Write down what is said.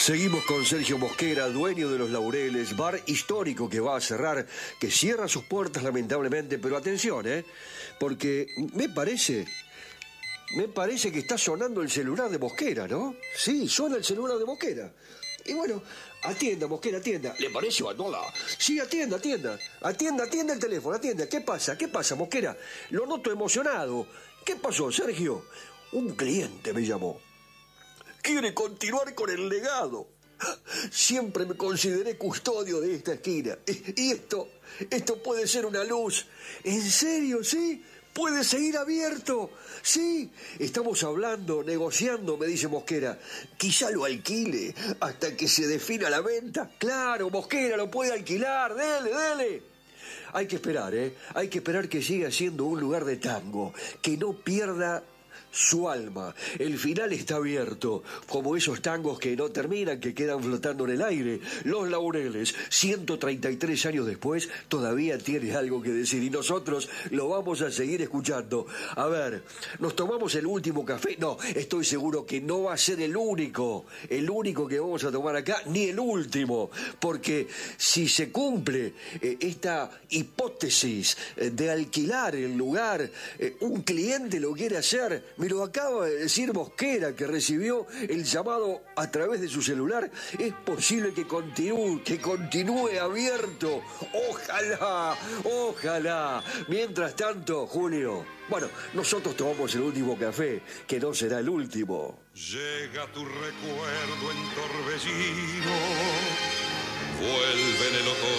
Seguimos con Sergio Mosquera, dueño de Los Laureles, bar histórico que va a cerrar, que cierra sus puertas lamentablemente, pero atención, porque me parece que está sonando el celular de Mosquera, ¿no? Sí, suena el celular de Mosquera. Y bueno, atienda, Mosquera, atienda. ¿Le parece, Batola? Sí, atienda. Atienda el teléfono, atienda. ¿Qué pasa, Mosquera? Lo noto emocionado. ¿Qué pasó, Sergio? Un cliente me llamó. Quiere continuar con el legado. Siempre me consideré custodio de esta esquina. Y esto puede ser una luz. ¿En serio, sí? ¿Puede seguir abierto? Sí. Estamos hablando, negociando, me dice Mosquera. Quizá lo alquile hasta que se defina la venta. Claro, Mosquera lo puede alquilar. Dele. Hay que esperar, Hay que esperar que siga siendo un lugar de tango. Que no pierda su alma. El final está abierto, como esos tangos que no terminan, que quedan flotando en el aire. Los Laureles, 133 años después, todavía tiene algo que decir y nosotros lo vamos a seguir escuchando. A ver, ¿nos tomamos el último café? No, estoy seguro que no va a ser el único que vamos a tomar acá, ni el último, porque si se cumple esta hipótesis de alquilar el lugar, un cliente lo quiere hacer. Me lo acaba de decir Mosquera, que recibió el llamado a través de su celular. Es posible que continúe abierto. Ojalá. Mientras tanto, Julio, bueno, nosotros tomamos el último café, que no será el último. Llega tu recuerdo en torbellino, vuelve en el otoño.